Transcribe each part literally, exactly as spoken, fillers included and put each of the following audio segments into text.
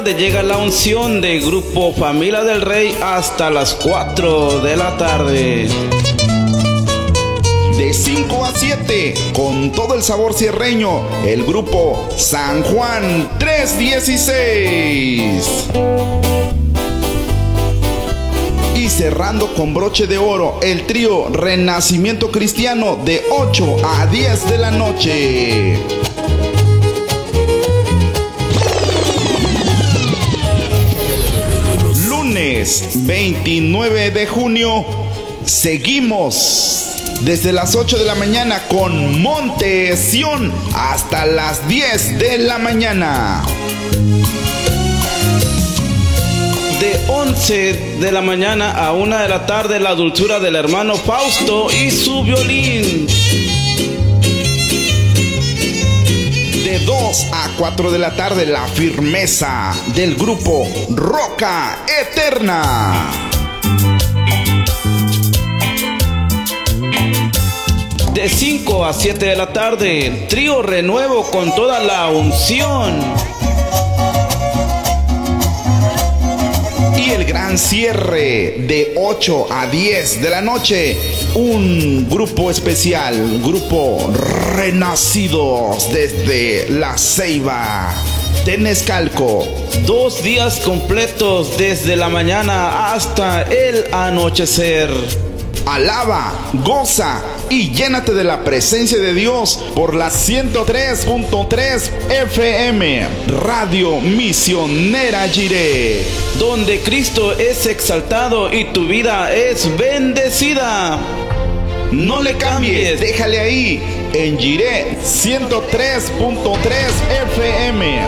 Llega la unción del grupo Familia del Rey hasta las cuatro de la tarde. De cinco a siete, con todo el sabor sierreño, el grupo San Juan trescientos dieciséis. Y cerrando con broche de oro, el trío Renacimiento Cristiano de ocho a diez de la noche. Lunes veintinueve de junio, seguimos desde las ocho de la mañana con Monte Sión hasta las diez de la mañana. De once de la mañana a una de la tarde, la dulzura del hermano Fausto y su violín. De dos a cuatro de la tarde, la firmeza del grupo Roca Eterna. De cinco a siete de la tarde, trío Renuevo con toda la unción. Y el gran cierre de ocho a diez de la noche, un grupo especial, grupo Renacidos desde La Ceiba, Tenescalco. Dos días completos desde la mañana hasta el anochecer. Alaba, goza y llénate de la presencia de Dios por la ciento tres punto tres F M, Radio Misionera Jiré, donde Cristo es exaltado y tu vida es bendecida. No le cambies, déjale ahí en Jiré ciento tres punto tres F M.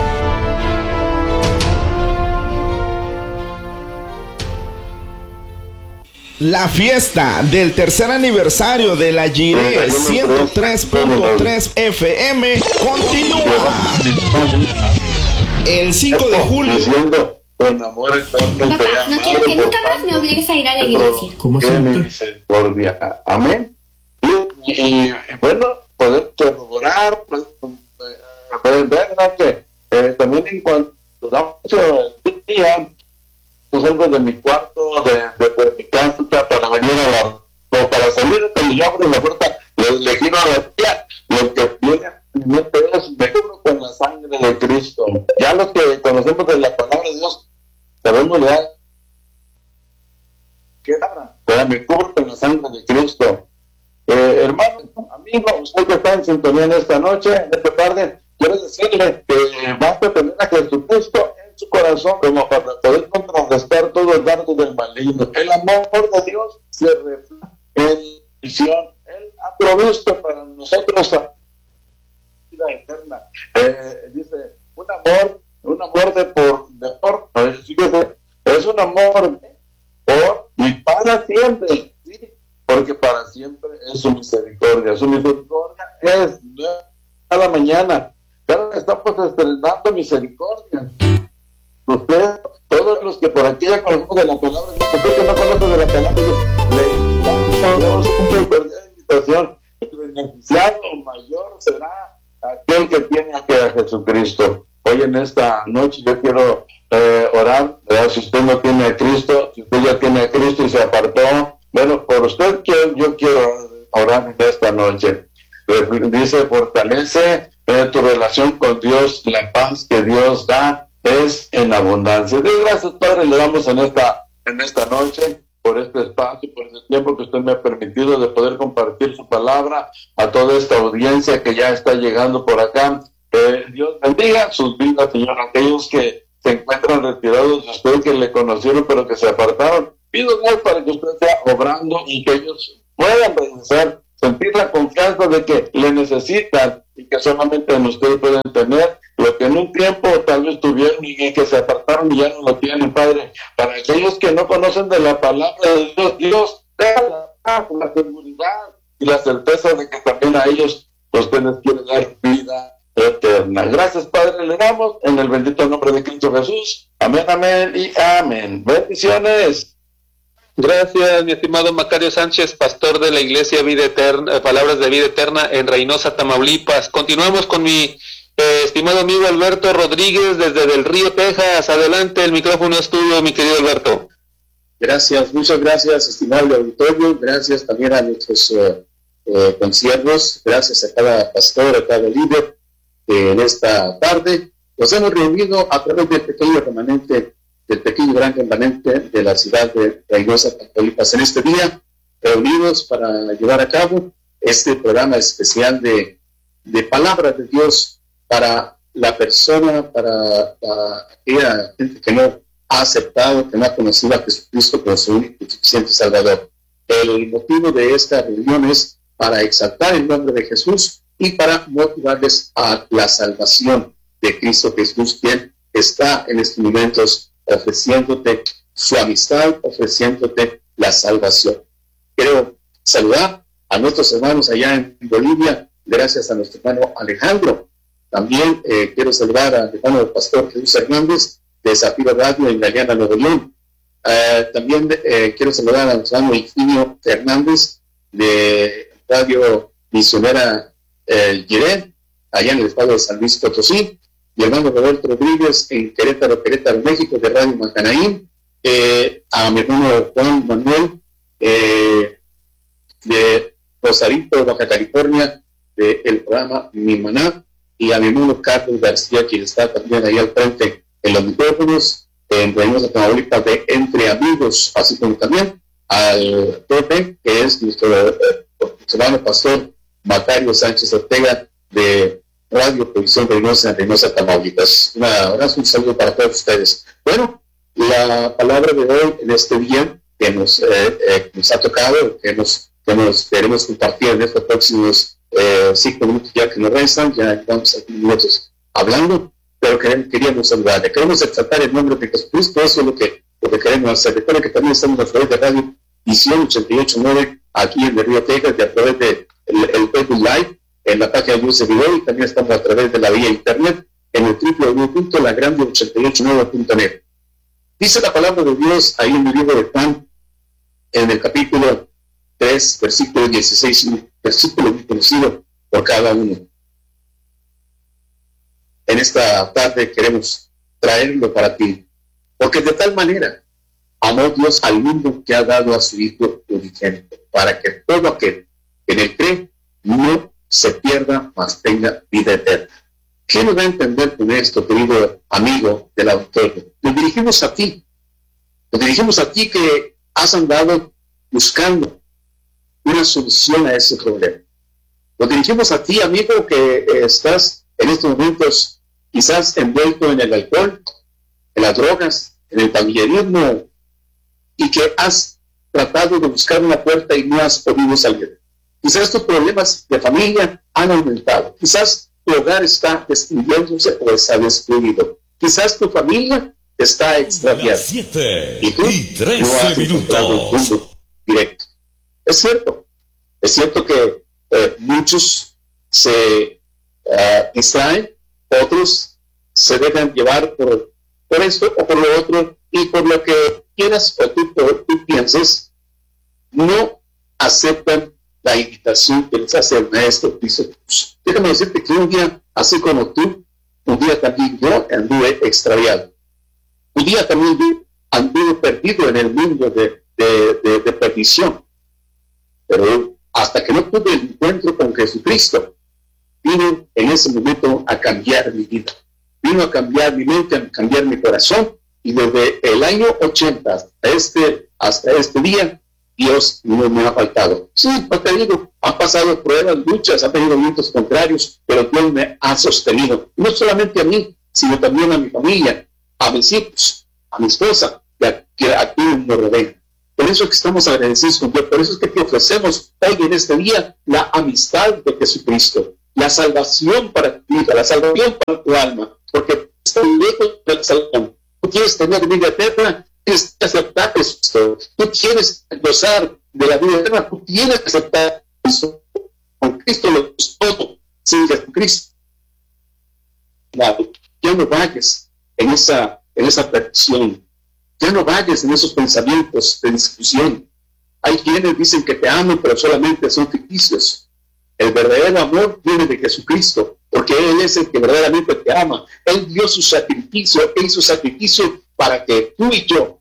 La fiesta del tercer aniversario de la Jiré ciento tres punto tres F M continúa. El cinco de julio. Papá, no quiero que nunca más me obligues a ir a la iglesia. ¿Cómo se misericordia? Amén. Y, y bueno, poder corroborar, poder ver que eh, también en cuanto damos el día, pues algo de mi cuarto, de, de, de mi casa, para venir a la, o para salir cuando yo abro la puerta, le, le giro a la tía, lo que viene no es, me cubro con la sangre de Cristo. Ya los que conocemos de la palabra de Dios, sabemos ya que habla, me cubro con la sangre de Cristo. Eh, hermano, amigo, usted que está en sintonía en esta noche, en esta tarde, quiero decirle que basta tener a Jesucristo en su corazón como para poder contrarrestar todo el dardo del maligno. El amor de Dios se refleja en visión. Él ha provisto para nosotros la vida eterna. Eh, dice, un amor, un amor de por, de por, fíjese, es un amor por y para siempre, ¿sí? Porque para siempre es su misericordia. Su misericordia es cada mañana. Cada vez estamos estrenando misericordia. Usted, todos los que por aquí ya conocemos de la palabra, usted que no conoce de la palabra, le damos una invitación. El beneficiado mayor será aquel que tiene aquí a Jesucristo. Hoy en esta noche yo quiero eh, orar, ¿verdad? Si usted no tiene a Cristo, si usted ya tiene a Cristo y se apartó, bueno, por usted que yo quiero orar en esta noche. Dice, fortalece eh, tu relación con Dios, la paz que Dios da es en abundancia. De gracias, Padre, le damos en esta, en esta noche por este espacio, por este tiempo que usted me ha permitido de poder compartir su palabra a toda esta audiencia que ya está llegando por acá. Eh, Dios bendiga sus vidas, Señor, aquellos que se encuentran retirados de usted, que le conocieron pero que se apartaron. Pido Dios para que usted sea obrando y que ellos puedan regresar, sentir la confianza de que le necesitan y que solamente en usted pueden tener lo que en un tiempo tal vez tuvieron y que se apartaron y ya no lo tienen, Padre. Para aquellos que no conocen de la palabra de Dios, Dios da la paz, la seguridad y la certeza de que también a ellos usted les quiere dar vida eterna. Gracias, Padre, le damos en el bendito nombre de Cristo Jesús. Amén, amén y amén. Bendiciones. Gracias, mi estimado Macario Sánchez, pastor de la Iglesia Vida Eterna, Palabras de Vida Eterna en Reynosa, Tamaulipas. Continuamos con mi Eh, estimado amigo Alberto Rodríguez, desde Del Río, Texas. Adelante, el micrófono es tuyo, mi querido Alberto. Gracias, muchas gracias, estimable auditorio. Gracias también a nuestros eh, eh, conciervos. Gracias a cada pastor, a cada líder que en esta tarde nos hemos reunido a través del pequeño remanente, del pequeño gran remanente de la ciudad de Reynosa, Tamaulipas. En este día, reunidos para llevar a cabo este programa especial de, de palabra de Dios para la persona, para, para aquella gente que no ha aceptado, que no ha conocido a Jesucristo como su único y suficiente Salvador. El motivo de esta reunión es para exaltar el nombre de Jesús y para motivarles a la salvación de Cristo Jesús, quien está en estos momentos ofreciéndote su amistad, ofreciéndote la salvación. Quiero saludar a nuestros hermanos allá en Bolivia, gracias a nuestro hermano Alejandro. También eh, quiero saludar al hermano pastor Jesús Hernández de Zafiro Radio en Galeana, Nuevo León. Uh, también eh, quiero saludar a nuestro hermano Infinio Hernández de Radio Misionera eh, Girén, allá en el estado de San Luis Potosí, y el hermano Roberto Rodríguez en Querétaro, Querétaro, México, de Radio Macanaín, eh, a mi hermano Juan Manuel eh, de Rosarito, Baja California, del programa Mi Maná, y a mi hermano Carlos García, quien está también ahí al frente en los micrófonos, en Reynosa, Tamaulipas, de Entre Amigos, así como también al Pepe, que es nuestro eh, hermano pastor Macario Sánchez Ortega, de Radio Provisión Reynosa, Reynosa, Tamaulipas. Un abrazo, un saludo para todos ustedes. Bueno, la palabra de hoy, en este día, que nos, eh, eh, nos ha tocado, que nos, que nos queremos compartir en estos próximos eh, cinco minutos ya que nos restan, ya estamos aquí minutos hablando, pero que queríamos saludarle. Queremos exaltar el nombre de Jesucristo, eso es lo que, lo que queremos hacer. Recuerden que también estamos a través de Radio Visión ochenta y ocho punto nueve aquí en el Río Texas, y a través de el, el Facebook Live, en la página de Luz de Video, y también estamos a través de la vía internet en el doble u doble u doble u punto la grande ochenta y ocho nueve punto net. Dice la palabra de Dios ahí en el libro de Juan, en el capítulo tres, versículo dieciséis, versículo muy conocido por cada uno. En esta tarde queremos traerlo para ti, porque de tal manera amó Dios al mundo que ha dado a su Hijo unigénito, para que todo aquel que en él cree no se pierda, mas tenga vida eterna. ¿Qué nos va a entender con esto, querido amigo del auditorio? Nos dirigimos a ti, nos dirigimos a ti que has andado buscando una solución a ese problema. Nos dirigimos a ti, amigo, que eh, estás en estos momentos quizás envuelto en el alcohol, en las drogas, en el pandillerismo, y que has tratado de buscar una puerta y no has podido salir. Quizás tus problemas de familia han aumentado. Quizás tu hogar está destruyéndose o está destruido. Quizás tu familia está extraviada. Y tú no has encontrado el punto directo. Es cierto. Es cierto que eh, muchos se uh, distraen, otros se dejan llevar por, por esto o por lo otro, y por lo que quieras o tú, tú pienses, no aceptan la invitación que les hace el Maestro Cristo Jesús. Déjame decirte que un día, así como tú, un día también yo anduve extraviado. Un día también yo anduve perdido en el mundo de, de, de, de perdición. Pero hasta que no tuve el encuentro con Jesucristo, vino en ese momento a cambiar mi vida. Vino a cambiar mi mente, a cambiar mi corazón. Y desde el año ochenta hasta este, hasta este día, Dios no me ha faltado. Sí, porque digo, han pasado pruebas, luchas, han tenido vientos contrarios, pero Dios me ha sostenido. No solamente a mí, sino también a mi familia, a mis hijos, a mi esposa, y a, a quienes nos rodean. Por eso es que estamos agradecidos con Dios, por eso es que te ofrecemos hoy en este día la amistad de Jesucristo, la salvación para tu vida, la salvación para tu alma, porque estás lejos de la salvación. Tú quieres tener vida eterna, tienes que aceptar esto. Tú quieres gozar de la vida eterna, tú tienes que aceptar eso. Con Cristo lo es todo. Sin Jesucristo, ya no vayas en esa, en esa perdición. Ya no vayas en esos pensamientos de discusión. Hay quienes dicen que te aman, pero solamente son ficticios. El verdadero amor viene de Jesucristo. porque Él es el que verdaderamente te ama. Él dio su sacrificio, Él hizo sacrificio para que tú y yo,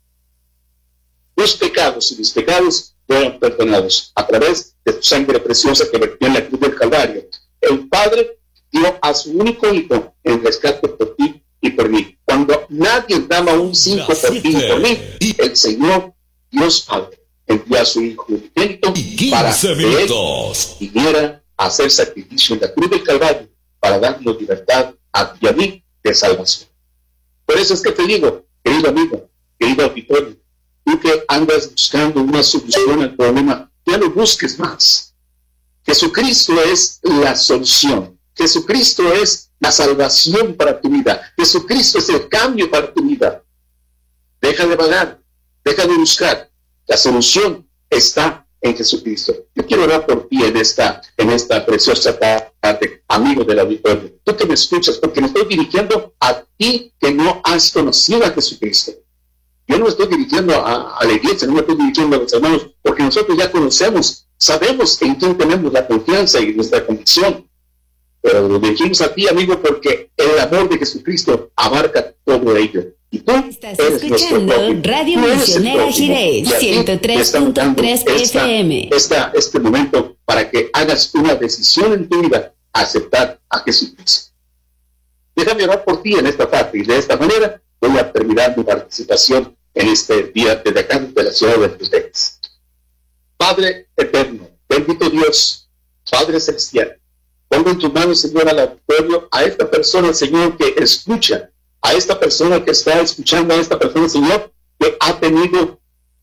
tus pecados y mis pecados, fueran perdonados a través de tu sangre preciosa que vertió en la cruz del Calvario. El Padre dio a su único hijo en rescate por ti y por mí. Cuando nadie daba un cinco por ti y por mí, el Señor Dios Padre envió a su hijo unigénito para que Él viniera a hacer sacrificio en la cruz del Calvario para darnos libertad a ti y a mí de salvación. Por eso es que te digo, querido amigo, querido auditorio, tú que andas buscando una solución al problema, ya no busques más. Jesucristo es la solución. Jesucristo es la salvación para tu vida. Jesucristo es el cambio para tu vida. Deja de vagar, deja de buscar. La solución está en Jesucristo. Yo quiero orar por ti en esta, en esta preciosa tarde, amigo del auditorio. Tú que me escuchas, porque me estoy dirigiendo a ti que no has conocido a Jesucristo. Yo no me estoy dirigiendo a, a la iglesia, no me estoy dirigiendo a los hermanos, porque nosotros ya conocemos, sabemos en quién tenemos la confianza y nuestra convicción. Pero lo dirigimos a ti, amigo, porque el amor de Jesucristo abarca todo ello. Y tú estás escuchando Radio Misionera Jiré, ciento tres punto tres F M. Esta, este momento para que hagas una decisión en tu vida, aceptar a Jesucristo. Déjame orar por ti en esta parte, y de esta manera voy a terminar mi participación en este día desde acá, de la ciudad de Texas. Padre eterno, bendito Dios, Padre celestial, pongo en tus manos, Señor, al auditorio, a esta persona, Señor, que escucha, a esta persona que está escuchando, a esta persona, Señor, que ha tenido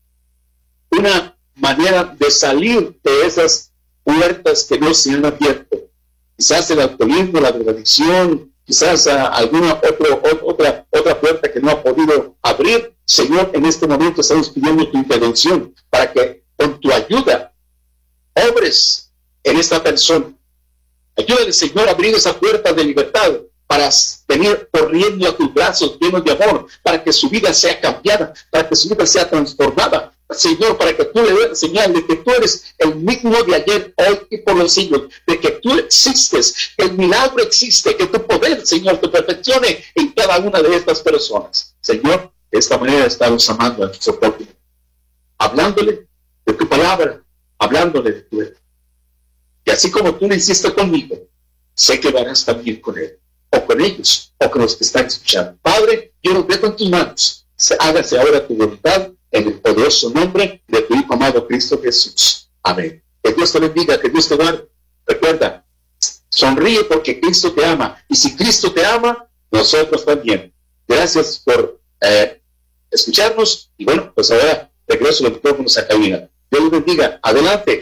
una manera de salir de esas puertas que no se han abierto. Quizás el alcoholismo, la drogadicción, quizás a alguna otro, otra, otra puerta que no ha podido abrir. Señor, en este momento estamos pidiendo tu intervención para que con tu ayuda obres en esta persona. Ayúdale, Señor, a abrir esa puerta de libertad para venir corriendo a tus brazos llenos de amor, para que su vida sea cambiada, para que su vida sea transformada. Señor, para que tú le des señal de que tú eres el mismo de ayer, hoy y por los siglos, de que tú existes, que el milagro existe, que tu poder, Señor, te perfeccione en cada una de estas personas. Señor, de esta manera estamos amando a nuestro prójimo, hablándole de tu palabra, hablándole de tu verdad. Y así como tú lo hiciste conmigo, sé que lo harás también con él, o con ellos, o con los que están escuchando. Padre, yo los dejo en tus manos. Hágase ahora tu voluntad en el poderoso nombre de tu Hijo amado Cristo Jesús. Amén. Que Dios te bendiga, que Dios te guarde. Recuerda, sonríe porque Cristo te ama. Y si Cristo te ama, nosotros también. Gracias por eh, escucharnos. Y bueno, pues ahora regreso los micrófonos a cabina. Dios los bendiga. Adelante.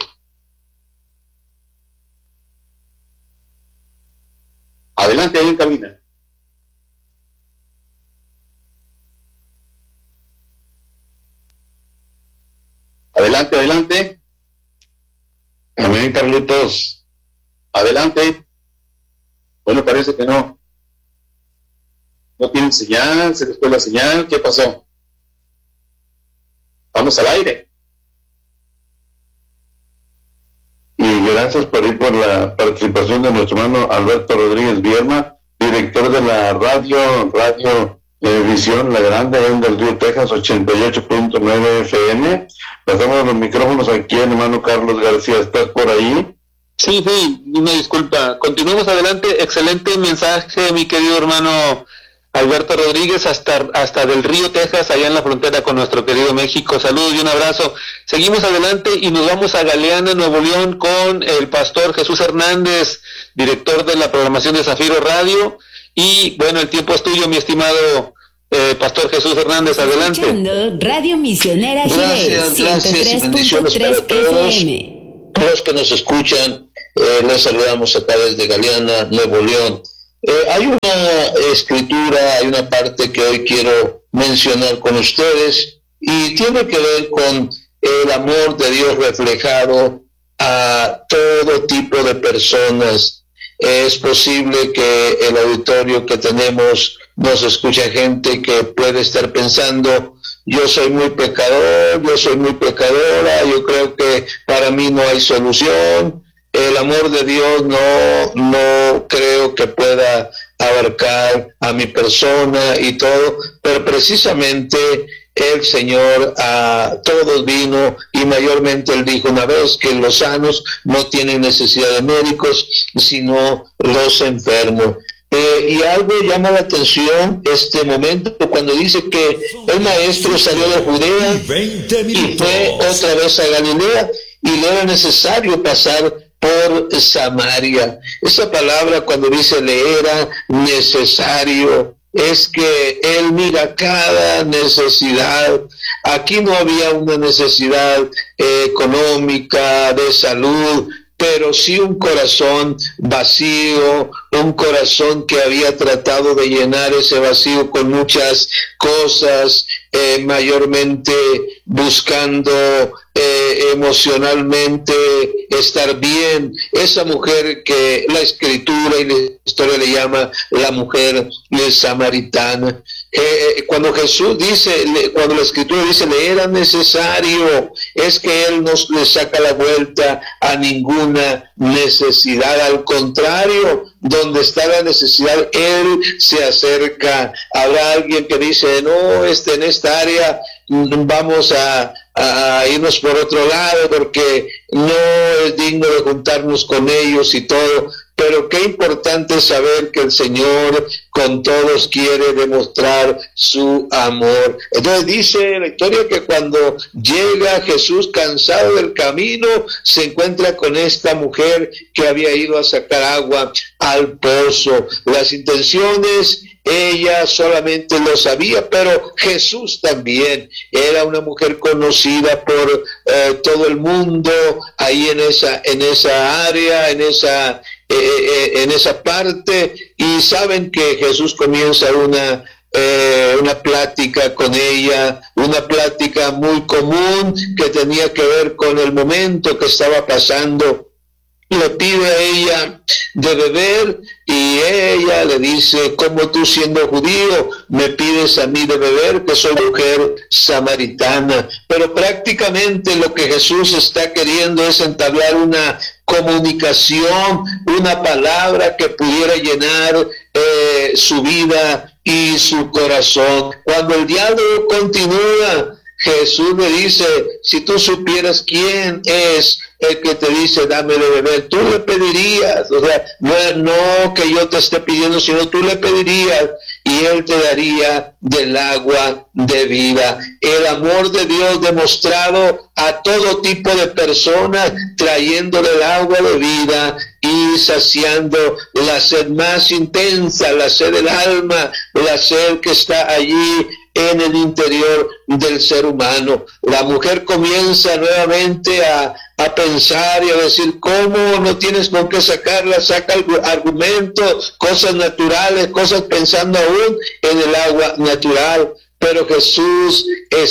Adelante ahí en cabina. Adelante, adelante. Amén, Carlitos. Adelante. Bueno, parece que no. No tienen señal, se les fue la señal. ¿Qué pasó? Vamos al aire. Y gracias por ir por la participación de nuestro hermano Alberto Rodríguez Vierma, director de la radio, Radio eh, Visión La Grande, en del Río Texas, ochenta y ocho punto nueve F M. Pasamos los micrófonos aquí al hermano Carlos García. ¿Estás por ahí? Sí, sí, una disculpa. Continuemos adelante. Excelente mensaje, mi querido hermano Alberto Rodríguez, hasta, hasta del Río Texas, allá en la frontera con nuestro querido México. Saludos y un abrazo. Seguimos adelante y nos vamos a Galeana, Nuevo León, con el pastor Jesús Hernández, director de la programación de Zafiro Radio. Y bueno, el tiempo es tuyo, mi estimado eh, pastor Jesús Hernández. Adelante. Escuchando Radio Misionera Gracias, gracias y bendiciones para todos. Todos que nos escuchan, eh, les saludamos acá desde Galeana, Nuevo León. Eh, hay una escritura, hay una parte que hoy quiero mencionar con ustedes y tiene que ver con el amor de Dios reflejado a todo tipo de personas. Es posible que el auditorio que tenemos nos escuche gente que puede estar pensando: yo soy muy pecador, yo soy muy pecadora, yo creo que para mí no hay solución. Eh, el amor de Dios no, no creo que pueda abarcar a mi persona y todo, pero precisamente el Señor a todos vino, y mayormente Él dijo una vez que los sanos no tienen necesidad de médicos, sino los enfermos. Eh, y algo llama la atención este momento cuando dice que el maestro salió de Judea y fue otra vez a Galilea, y le era necesario pasar por Samaria. Esa palabra, cuando dice le era necesario, es que Él mira cada necesidad. Aquí no había una necesidad eh, económica, de salud, pero sí un corazón vacío, un corazón que había tratado de llenar ese vacío con muchas cosas, eh, mayormente buscando eh, emocionalmente estar bien. Esa mujer que la Escritura y la historia le llama la mujer samaritana. Eh, cuando Jesús dice, le, cuando la Escritura dice le era necesario, es que Él no le saca la vuelta a ninguna necesidad. Al contrario, donde está la necesidad, Él se acerca. Habrá alguien que dice, no, este, en esta área vamos a, a irnos por otro lado porque no es digno de juntarnos con ellos y todo. Pero qué importante es saber que el Señor con todos quiere demostrar su amor. Entonces dice la historia que cuando llega Jesús cansado del camino, se encuentra con esta mujer que había ido a sacar agua al pozo. Las intenciones, ella solamente lo sabía, pero Jesús también. Era una mujer conocida por eh, todo el mundo ahí en esa, en esa área, en esa... Eh, en esa parte, y saben que Jesús comienza una eh, una plática con ella, una plática muy común que tenía que ver con el momento que estaba pasando. Le pide a ella de beber y ella le dice, ¿cómo tú siendo judío me pides a mí de beber, que soy mujer samaritana? Pero prácticamente lo que Jesús está queriendo es entablar una comunicación, una palabra que pudiera llenar eh, su vida y su corazón. Cuando el diálogo continúa, Jesús le dice, si tú supieras quién es el que te dice, dame de beber, tú le pedirías, o sea, no, no que yo te esté pidiendo, sino tú le pedirías y Él te daría del agua de vida. El amor de Dios demostrado a todo tipo de personas, trayéndole el agua de vida y saciando la sed más intensa, la sed del alma, la sed que está allí en el interior del ser humano. La mujer comienza nuevamente a, a pensar y a decir, ¿cómo no tienes con qué sacarla? Saca argumentos, cosas naturales, cosas pensando aún en el agua natural. Pero Jesús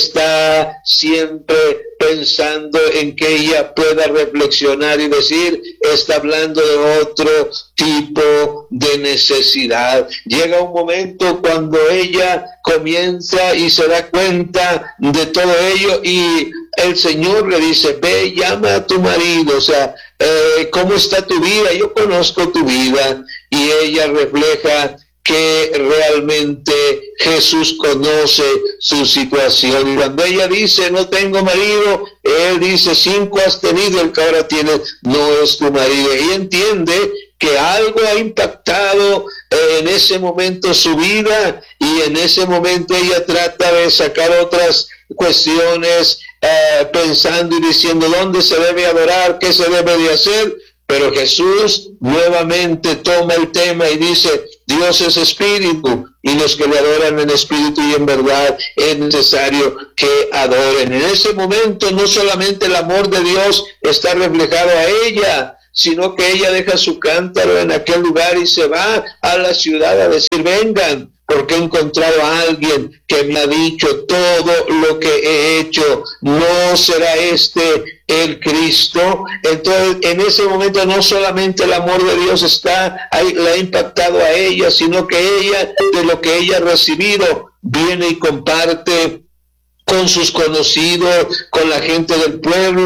está siempre pensando en que ella pueda reflexionar y decir, está hablando de otro tipo de necesidad. Llega un momento cuando ella comienza y se da cuenta de todo ello y el Señor le dice, ve, llama a tu marido, o sea, eh, ¿cómo está tu vida? Yo conozco tu vida. Y ella refleja que realmente Jesús conoce su situación. Y cuando ella dice, no tengo marido, Él dice, cinco has tenido, el que ahora tienes no es tu marido. Y entiende que algo ha impactado en ese momento su vida, y en ese momento ella trata de sacar otras cuestiones, eh, pensando y diciendo dónde se debe adorar, qué se debe de hacer. Pero Jesús nuevamente toma el tema y dice, Dios es espíritu, y los que le adoran en espíritu y en verdad es necesario que adoren. En ese momento no solamente el amor de Dios está reflejado a ella, sino que ella deja su cántaro en aquel lugar y se va a la ciudad a decir, vengan, porque he encontrado a alguien que me ha dicho todo lo que he hecho. ¿No será este el Cristo? Entonces, en ese momento no solamente el amor de Dios está ahí, le ha impactado a ella, sino que ella, de lo que ella ha recibido, viene y comparte con sus conocidos, con la gente del pueblo,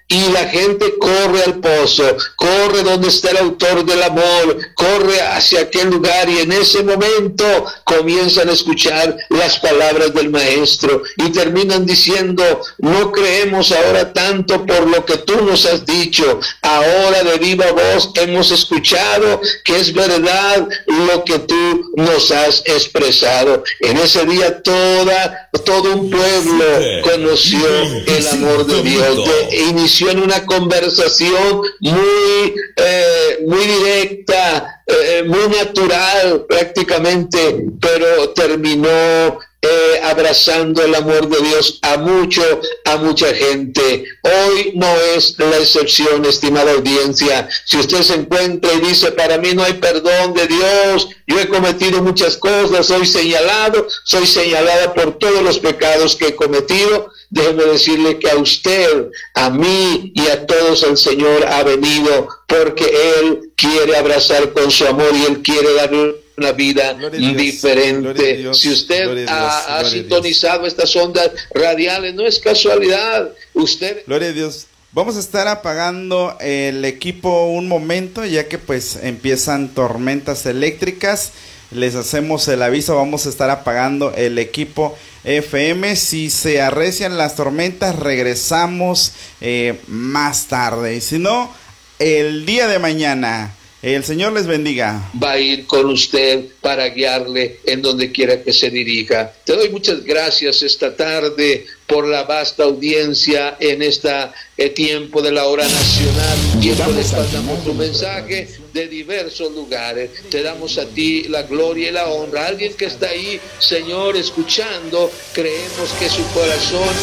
y la gente corre al pozo, corre donde está el autor del amor, corre hacia aquel lugar y en ese momento comienzan a escuchar las palabras del maestro y terminan diciendo: no creemos ahora tanto por lo que tú nos has dicho, ahora de viva voz hemos escuchado que es verdad lo que tú nos has expresado. En ese día toda, todo un pueblo conoció el amor de Dios, de, inició en una conversación muy, eh, muy directa, eh, muy natural prácticamente, pero terminó Eh, abrazando el amor de Dios a mucho, a mucha gente. Hoy no es la excepción, estimada audiencia. Si usted se encuentra y dice: para mí no hay perdón de Dios, yo he cometido muchas cosas, soy señalado, soy señalada por todos los pecados que he cometido, déjeme decirle que a usted, a mí y a todos el Señor ha venido porque Él quiere abrazar con su amor y Él quiere darle una vida diferente. Dios, si usted Dios, ha, ha sintonizado estas ondas radiales, no es casualidad. Usted... Gloria a Dios. Vamos a estar apagando el equipo un momento, ya que pues empiezan tormentas eléctricas. Les hacemos el aviso, vamos a estar apagando el equipo F M. Si se arrecian las tormentas, regresamos eh, más tarde. Y si no, el día de mañana. El Señor les bendiga. Va a ir con usted para guiarle en donde quiera que se dirija. Te doy muchas gracias esta tarde por la vasta audiencia en este eh, tiempo de la hora nacional. Y les pasamos tu mensaje de diversos lugares. Te damos a ti la gloria y la honra. Alguien que está ahí, Señor, escuchando, creemos que su corazón